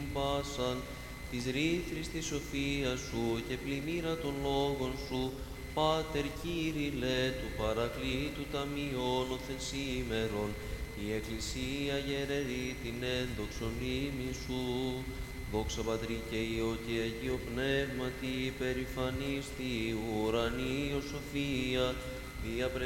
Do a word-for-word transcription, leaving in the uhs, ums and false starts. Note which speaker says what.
Speaker 1: πλήρουν πάσαν, της ρήθρης της σοφίας σου και πλημμύρα των λόγων σου, Πάτερ Κύριλε του Παρακλήτου ταμιώνωθεν σήμερον, η Εκκλησία γερερεί την ένδοξον ύμνη σου. Δόξα Πατρί και Υιό και Αγίο Πνεύματι, υπερηφανίστη ουρανίω σοφία, διαπρε